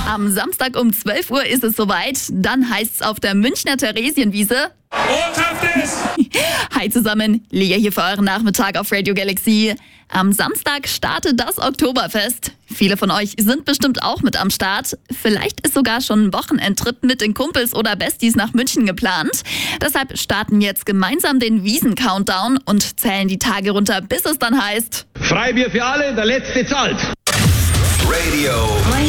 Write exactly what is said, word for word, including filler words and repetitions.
Am Samstag um zwölf Uhr ist es soweit. Dann heißt's auf der Münchner Theresienwiese. Hi zusammen, Lea hier für euren Nachmittag auf Radio Galaxy. Am Samstag startet das Oktoberfest. Viele von euch sind bestimmt auch mit am Start. Vielleicht ist sogar schon ein Wochenendtrip mit den Kumpels oder Besties nach München geplant. Deshalb starten wir jetzt gemeinsam den Wiesen-Countdown und zählen die Tage runter, bis es dann heißt: Freibier für alle, der Letzte zahlt. Radio